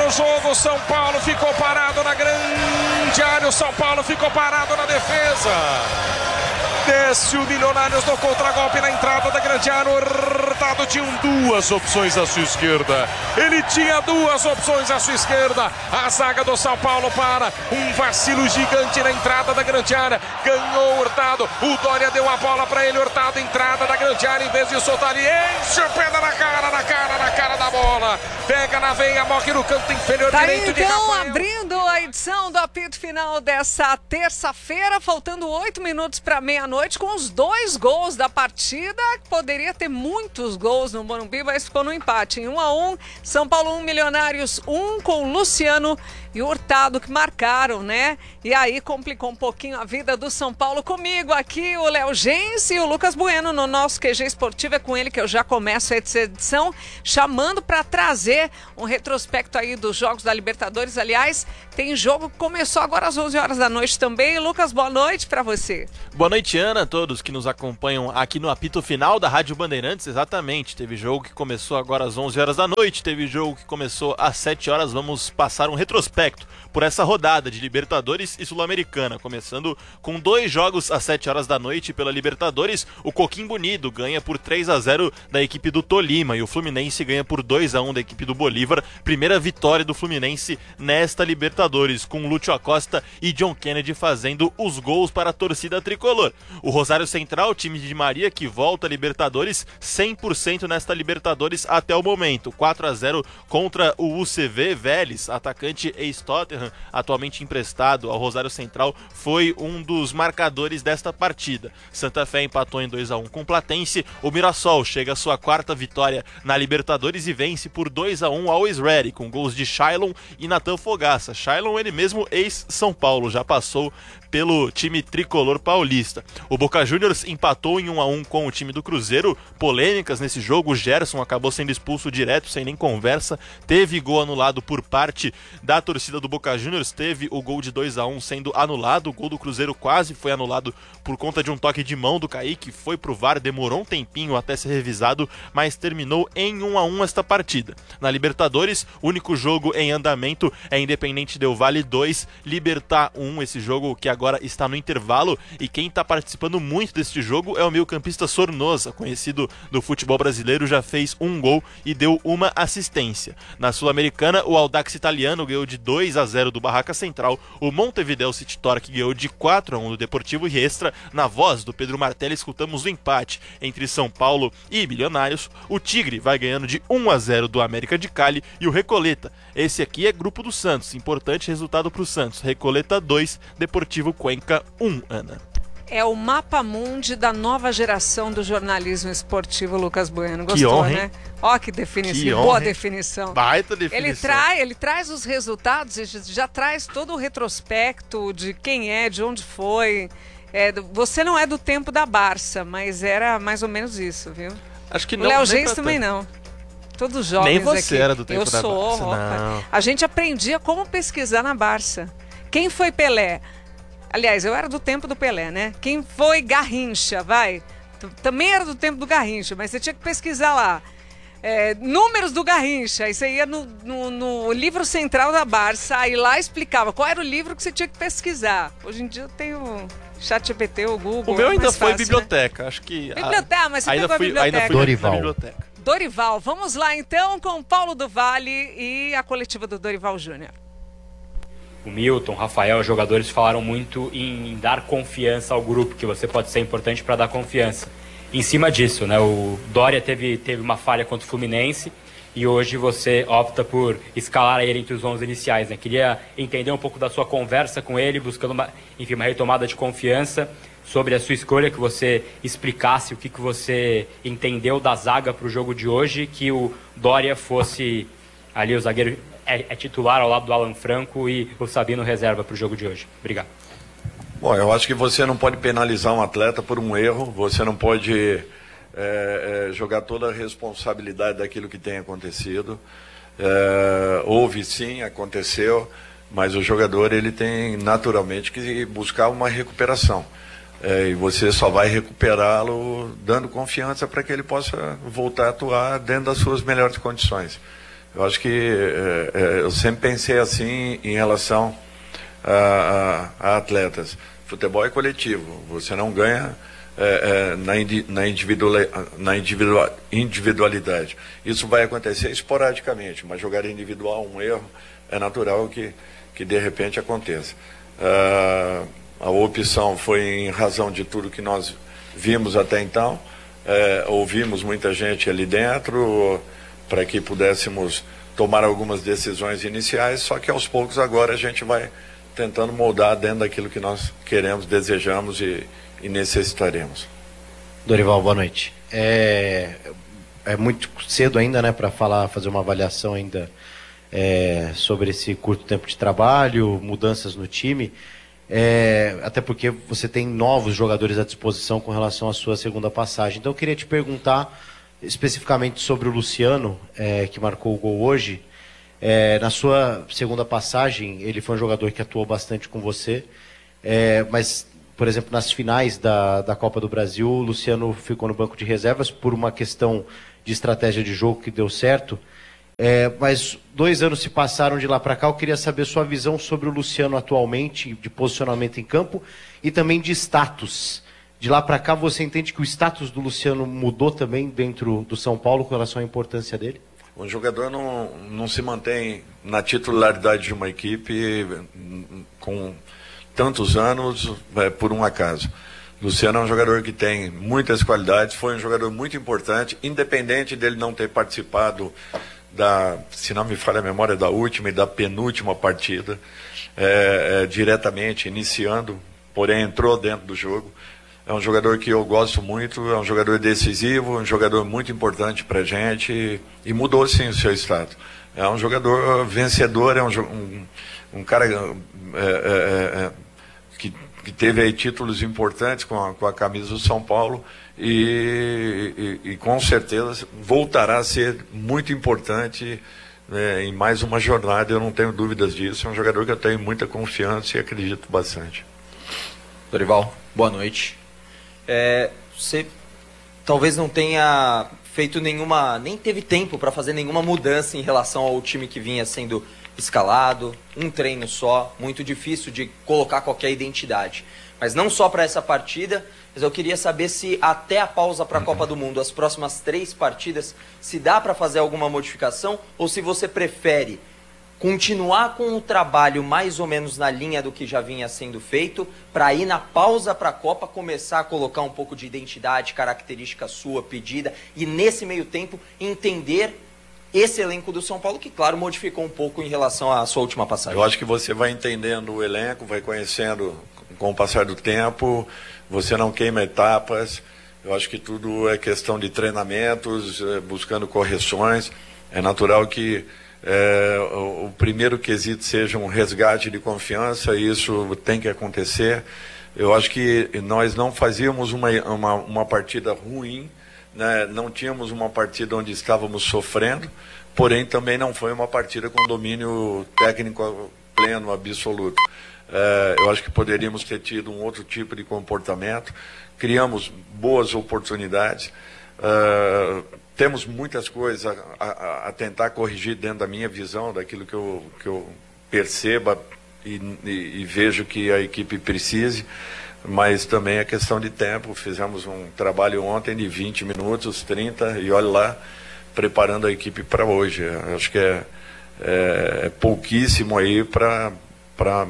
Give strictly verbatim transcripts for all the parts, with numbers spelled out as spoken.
o jogo. São Paulo ficou parado na grande área. O São Paulo ficou parado na defesa. Desce o Milionários no contragolpe na entrada da grande área. O Hurtado tinha duas opções à sua esquerda. Ele tinha duas opções à sua esquerda. A zaga do São Paulo para. Um vacilo gigante na entrada da grande área. Ganhou o Hurtado. O Dória deu a bola para ele. Hurtado, entrada da grande área. Em vez de soltar, ele enche o pé na cara, na cara, na cara da bola. Pega na veia, morre no canto inferior tá direito então, de Rafael. Abrindo a edição do apito final dessa terça-feira, faltando oito minutos para meia-noite, com os dois gols da partida. Poderia ter muitos gols no Morumbi, mas ficou no empate. Em um a um, São Paulo um, Milionários um, com o Luciano e o Hurtado que marcaram, né? E aí complicou um pouquinho a vida do São Paulo. Comigo aqui o Léo Gens e o Lucas Bueno no nosso Q G Esportivo. É com ele que eu já começo essa edição, chamando para trazer um retrospecto aí dos jogos da Libertadores. Aliás, tem jogo que começou agora às onze horas da noite também. Lucas, boa noite para você. Boa noite, Ana, a todos que nos acompanham aqui no apito final da Rádio Bandeirantes. Exatamente, teve jogo que começou agora às onze horas da noite, teve jogo que começou às sete horas. Vamos passar um retrospecto por essa rodada de Libertadores e Sul-Americana, começando com dois jogos às sete horas da noite pela Libertadores. O Coquimbo Unido ganha por três a zero da equipe do Tolima e o Fluminense ganha por dois a um da equipe do Bolívar. Primeira vitória do Fluminense nesta Libertadores, com Lúcio Acosta e John Kennedy fazendo os gols para a torcida tricolor. O Rosário Central, time de Maria, que volta a Libertadores, cem por cento nesta Libertadores até o momento. quatro a zero contra o U C V Vélez, atacante ex-Tottenham, atualmente emprestado ao Rosário Central, foi um dos marcadores desta partida. Santa Fé empatou em dois a um com o Platense. O Mirassol chega à sua quarta vitória na Libertadores e vence por dois a um ao Always Ready, com gols de Shailon e Natan Fogaça. Shailon, ele mesmo ex-São Paulo, já passou pelo time tricolor paulista. O Boca Juniors empatou em um a um com o time do Cruzeiro. Polêmicas nesse jogo, o Gerson acabou sendo expulso direto, sem nem conversa. Teve gol anulado por parte da torcida do Boca Juniors, teve o gol de dois a um sendo anulado. O gol do Cruzeiro quase foi anulado por conta de um toque de mão do Kaique, foi pro V A R, demorou um tempinho até ser revisado, mas terminou em um a um esta partida. Na Libertadores, o único jogo em andamento é Independente Del Valle dois, Libertad um, esse jogo que agora está no intervalo, e quem está participando muito deste jogo é o meio-campista Sornosa, conhecido do futebol brasileiro, já fez um gol e deu uma assistência. Na Sul-Americana, o Audax Italiano ganhou de dois a zero do Barraca Central, o Montevideo City Torque ganhou de quatro a um do Deportivo Riestra. Na voz do Pedro Martelli, escutamos o empate entre São Paulo e Milionários. O Tigre vai ganhando de um a zero do América de Cali, e o Recoleta, esse aqui é grupo do Santos, importante resultado para o Santos. Recoleta dois, Deportivo Cuenca um, Ana. É o mapa mundi da nova geração do jornalismo esportivo, Lucas Bueno. Gostou, que honra, né? Ó, que definição, que boa honra, definição. Baita definição. Ele, trai, ele traz os resultados, já traz todo o retrospecto de quem é, de onde foi. É, você não é do tempo da Barça, mas era mais ou menos isso, viu? Acho que o não. Léo Gens também não. Todos jovens nem você aqui. era do tempo Eu da sou, Barça, opa. não. A gente aprendia como pesquisar na Barça. Quem foi Pelé? Aliás, eu era do tempo do Pelé, né? Quem foi Garrincha, vai? Também era do tempo do Garrincha, mas você tinha que pesquisar lá. É, números do Garrincha, aí você ia no, no, no livro central da Barça, aí lá explicava qual era o livro que você tinha que pesquisar. Hoje em dia eu tenho ChatGPT, o Google. O meu ainda foi fácil, biblioteca, né? Acho que... Biblioteca, a... mas você ainda pegou fui, a biblioteca. Ainda fui Dorival. biblioteca. Dorival, vamos lá então com Paulo do Vale e a coletiva do Dorival Júnior. O Milton, o Rafael, os jogadores falaram muito em dar confiança ao grupo, que você pode ser importante para dar confiança. Em cima disso, né, o Dória teve, teve uma falha contra o Fluminense e hoje você opta por escalar ele entre os onze iniciais. Né? Queria entender um pouco da sua conversa com ele, buscando uma, enfim, uma retomada de confiança, sobre a sua escolha, que você explicasse o que, que você entendeu da zaga para o jogo de hoje, que o Dória fosse ali o zagueiro é, é titular ao lado do Alan Franco e o Sabino reserva para o jogo de hoje. Obrigado. Bom, eu acho que você não pode penalizar um atleta por um erro, você não pode é, é, jogar toda a responsabilidade daquilo que tem acontecido. É, houve sim, aconteceu, mas o jogador ele tem naturalmente que buscar uma recuperação. É, e você só vai recuperá-lo dando confiança para que ele possa voltar a atuar dentro das suas melhores condições. Eu acho que é, é, eu sempre pensei assim em relação a, a, a atletas. Futebol é coletivo, você não ganha é, é, na, indi, na, individual, na individual, individualidade. Isso vai acontecer esporadicamente, mas jogar individual, um erro, é natural que, que de repente aconteça. Ah, a opção foi em razão de tudo que nós vimos até então, é, ouvimos muita gente ali dentro para que pudéssemos tomar algumas decisões iniciais, só que aos poucos agora a gente vai tentando moldar dentro daquilo que nós queremos, desejamos e, e necessitaremos. Dorival, boa noite. É, é muito cedo ainda, né, para falar, fazer uma avaliação ainda é, sobre esse curto tempo de trabalho, mudanças no time, é, até porque você tem novos jogadores à disposição com relação à sua segunda passagem. Então eu queria te perguntar especificamente sobre o Luciano, é, que marcou o gol hoje. É, na sua segunda passagem, ele foi um jogador que atuou bastante com você, é, mas, por exemplo, nas finais da, da Copa do Brasil, o Luciano ficou no banco de reservas por uma questão de estratégia de jogo que deu certo, é, mas dois anos se passaram de lá para cá. Eu queria saber sua visão sobre o Luciano atualmente, de posicionamento em campo e também de status. De lá para cá, você entende que o status do Luciano mudou também dentro do São Paulo com relação à importância dele? O jogador não, não se mantém na titularidade de uma equipe com tantos anos é, por um acaso. Luciano é um jogador que tem muitas qualidades, foi um jogador muito importante, independente dele não ter participado da, se não me falha a memória, da última e da penúltima partida, é, é, diretamente, iniciando, porém entrou dentro do jogo. É um jogador que eu gosto muito, é um jogador decisivo, um jogador muito importante para a gente e, e mudou sim o seu status. É um jogador vencedor, é um, um, um cara é, é, é, que, que teve aí títulos importantes com a, com a camisa do São Paulo e, e, e com certeza voltará a ser muito importante é, em mais uma jornada, eu não tenho dúvidas disso. É um jogador que eu tenho muita confiança e acredito bastante. Dorival, boa noite. É, você talvez não tenha feito nenhuma, nem teve tempo para fazer nenhuma mudança em relação ao time que vinha sendo escalado, um treino só, muito difícil de colocar qualquer identidade. Mas não só para essa partida, mas eu queria saber se até a pausa para a Copa do Mundo, as próximas três partidas, se dá para fazer alguma modificação ou se você prefere continuar com o trabalho mais ou menos na linha do que já vinha sendo feito, para ir na pausa para a Copa começar a colocar um pouco de identidade, característica sua, pedida, e nesse meio tempo entender esse elenco do São Paulo, que claro, modificou um pouco em relação à sua última passagem. Eu acho que você vai entendendo o elenco, vai conhecendo com o passar do tempo, você não queima etapas, eu acho que tudo é questão de treinamentos, buscando correções, é natural que É, o, o primeiro quesito seja um resgate de confiança, e isso tem que acontecer. Eu acho que nós não fazíamos uma, uma, uma partida ruim, né? Não tínhamos uma partida onde estávamos sofrendo, porém também não foi uma partida com domínio técnico pleno, absoluto. É, eu acho que poderíamos ter tido um outro tipo de comportamento, criamos boas oportunidades. Uh, temos muitas coisas a, a, a tentar corrigir dentro da minha visão, daquilo que eu, que eu perceba e, e, e vejo que a equipe precise, mas também é questão de tempo. Fizemos um trabalho ontem de vinte minutos, trinta, e olha lá, preparando a equipe para hoje. Acho que é, é, é pouquíssimo aí para para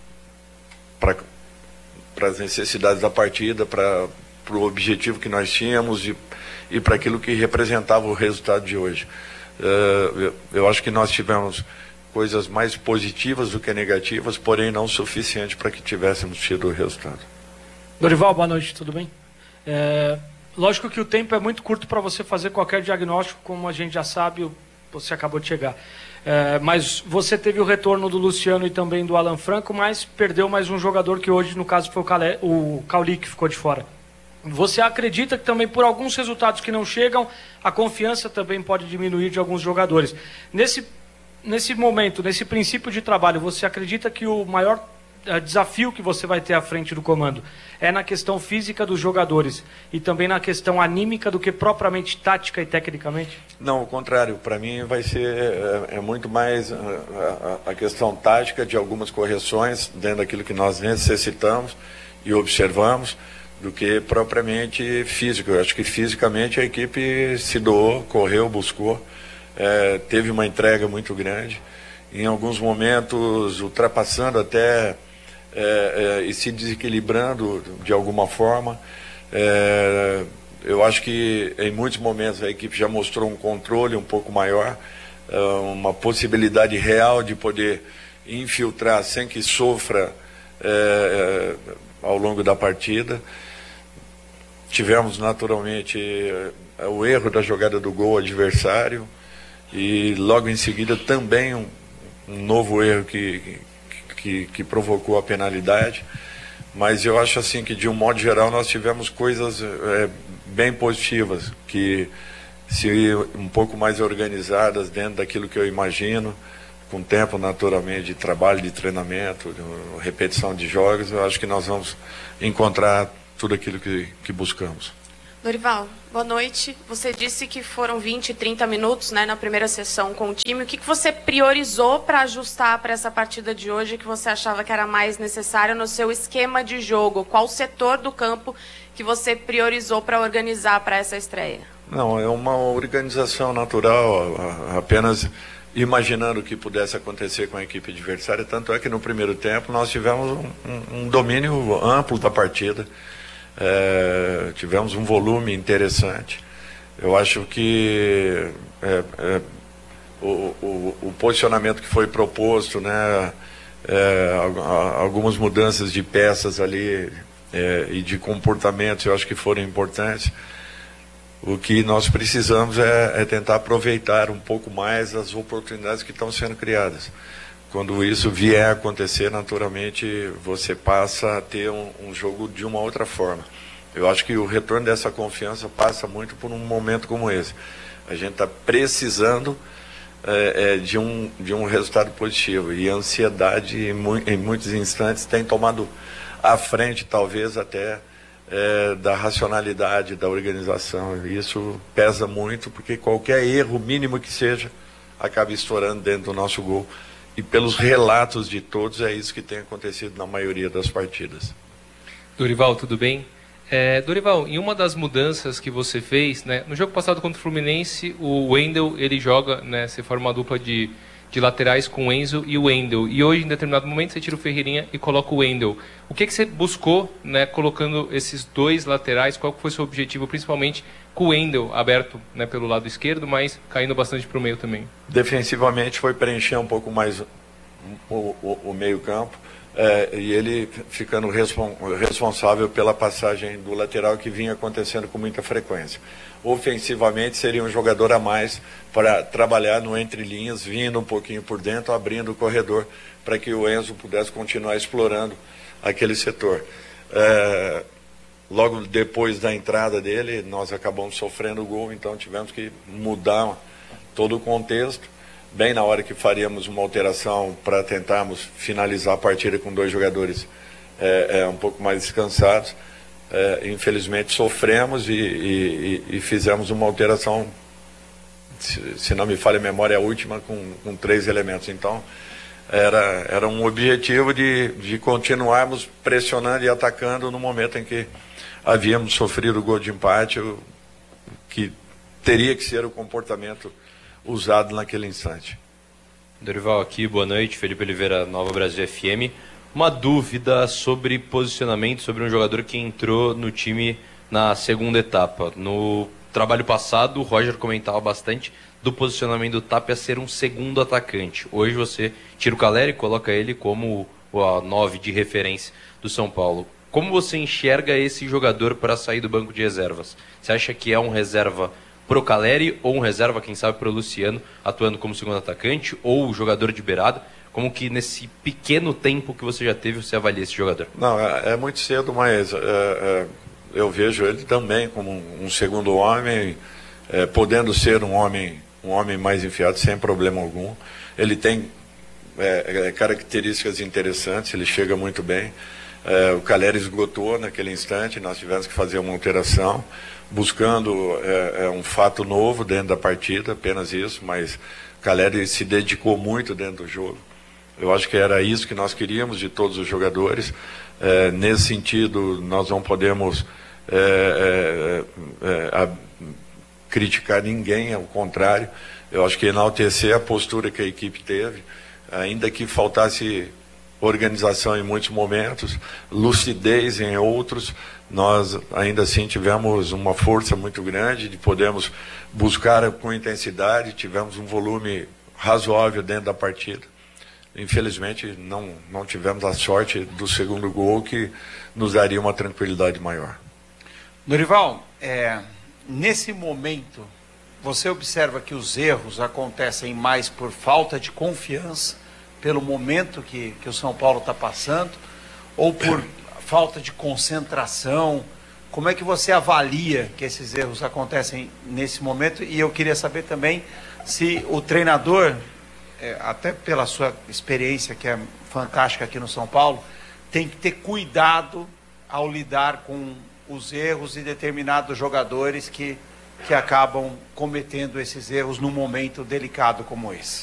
as necessidades da partida, para o objetivo que nós tínhamos e e para aquilo que representava o resultado de hoje. Uh, eu acho que nós tivemos coisas mais positivas do que negativas, porém não suficiente para que tivéssemos tido o resultado. Dorival, boa noite, tudo bem? É, lógico que o tempo é muito curto para você fazer qualquer diagnóstico, como a gente já sabe, você acabou de chegar. É, mas você teve o retorno do Luciano e também do Alan Franco, mas perdeu mais um jogador que hoje, no caso, foi o, Calé, o Cauli, que ficou de fora. Você acredita que também por alguns resultados que não chegam, a confiança também pode diminuir de alguns jogadores? Nesse, nesse momento, nesse princípio de trabalho, você acredita que o maior uh, desafio que você vai ter à frente do comando? É na questão física dos jogadores e também na questão anímica do que propriamente tática e tecnicamente? Não, o contrário. Para mim vai ser é, é muito mais a, a, a questão tática de algumas correções dentro daquilo que nós necessitamos e observamos, do que propriamente físico. Eu acho que fisicamente a equipe se doou, correu, buscou, é, teve uma entrega muito grande, em alguns momentos ultrapassando até é, é, e se desequilibrando de alguma forma. É, eu acho que em muitos momentos a equipe já mostrou um controle um pouco maior, é, uma possibilidade real de poder infiltrar sem que sofra é, é, ao longo da partida. Tivemos naturalmente o erro da jogada do gol adversário e logo em seguida também um, um novo erro que, que, que provocou a penalidade. Mas eu acho assim que de um modo geral nós tivemos coisas é, bem positivas, que se um pouco mais organizadas dentro daquilo que eu imagino, com tempo naturalmente de trabalho, de treinamento, de repetição de jogos, eu acho que nós vamos encontrar tudo aquilo que, que buscamos. Dorival, boa noite. Você disse que foram vinte, trinta minutos, né, na primeira sessão com o time. O que, que você priorizou para ajustar para essa partida de hoje que você achava que era mais necessário no seu esquema de jogo? Qual setor do campo que você priorizou para organizar para essa estreia? Não, é uma organização natural, apenas imaginando o que pudesse acontecer com a equipe adversária. Tanto é que no primeiro tempo nós tivemos um, um, um domínio amplo da partida. É, tivemos um volume interessante. Eu acho que é, é, o, o, o posicionamento que foi proposto, né, é, algumas mudanças de peças ali é, e de comportamentos, eu acho que foram importantes. O que nós precisamos é, é tentar aproveitar um pouco mais as oportunidades que estão sendo criadas. Quando isso vier a acontecer, naturalmente, você passa a ter um, um jogo de uma outra forma. Eu acho que o retorno dessa confiança passa muito por um momento como esse. A gente está precisando é, é, de, um, de um resultado positivo. E a ansiedade, em, mu em muitos instantes, tem tomado à frente, talvez, até é, da racionalidade da organização. E isso pesa muito, porque qualquer erro mínimo que seja, acaba estourando dentro do nosso gol. E pelos relatos de todos, é isso que tem acontecido na maioria das partidas. Dorival, tudo bem? É, Dorival, em uma das mudanças que você fez, né, no jogo passado contra o Fluminense, o Wendel, ele joga, né, você forma uma dupla de, de laterais com o Enzo e o Wendel. E hoje, em determinado momento, você tira o Ferreirinha e coloca o Wendel. O que, que você buscou, né, colocando esses dois laterais? Qual foi o seu objetivo, principalmente com o Wendel aberto, né, pelo lado esquerdo, mas caindo bastante para o meio também? Defensivamente foi preencher um pouco mais o, o, o meio campo, é, e ele ficando respon responsável pela passagem do lateral que vinha acontecendo com muita frequência. Ofensivamente seria um jogador a mais para trabalhar no entre linhas, vindo um pouquinho por dentro, abrindo o corredor para que o Enzo pudesse continuar explorando aquele setor. É, Logo depois da entrada dele, nós acabamos sofrendo o gol, então tivemos que mudar todo o contexto, bem na hora que faríamos uma alteração para tentarmos finalizar a partida com dois jogadores é, é, um pouco mais descansados. É, infelizmente sofremos e, e, e fizemos uma alteração, se, se não me falha a memória, a última, com, com três elementos. Então, era, era um objetivo de, de continuarmos pressionando e atacando no momento em que havíamos sofrido o gol de empate, que teria que ser o comportamento usado naquele instante. Dorival aqui, boa noite, Felipe Oliveira, Nova Brasil F M. Uma dúvida sobre posicionamento, sobre um jogador que entrou no time na segunda etapa. No trabalho passado, o Roger comentava bastante do posicionamento do Tapia ser um segundo atacante. Hoje você tira o Caleri e coloca ele como a nove de referência do São Paulo. Como você enxerga esse jogador para sair do banco de reservas? Você acha que é um reserva pro Caleri ou um reserva, quem sabe, pro Luciano, atuando como segundo atacante, ou jogador de beirada? Como que nesse pequeno tempo que você já teve, você avalia esse jogador? Não, é, é muito cedo, mas é, é, eu vejo ele também como um, um segundo homem, é, podendo ser um homem, um homem mais enfiado sem problema algum. Ele tem é, é, características interessantes, ele chega muito bem. É, o Calleri esgotou naquele instante, nós tivemos que fazer uma alteração, buscando é, é, um fato novo dentro da partida, apenas isso, mas o Calleri se dedicou muito dentro do jogo. Eu acho que era isso que nós queríamos de todos os jogadores. É, nesse sentido, nós não podemos é, é, é, a, criticar ninguém, ao contrário. Eu acho que enaltecer a postura que a equipe teve, ainda que faltasse organização em muitos momentos, lucidez em outros, nós ainda assim tivemos uma força muito grande de podermos buscar com intensidade, tivemos um volume razoável dentro da partida. Infelizmente, não, não tivemos a sorte do segundo gol, que nos daria uma tranquilidade maior. Dorival, é, nesse momento, você observa que os erros acontecem mais por falta de confiança, pelo momento que, que o São Paulo está passando, ou por falta de concentração? Como é que você avalia que esses erros acontecem nesse momento? E eu queria saber também se o treinador, é, até pela sua experiência, que é fantástica aqui no São Paulo, tem que ter cuidado ao lidar com os erros de determinados jogadores que, que acabam cometendo esses erros num momento delicado como esse.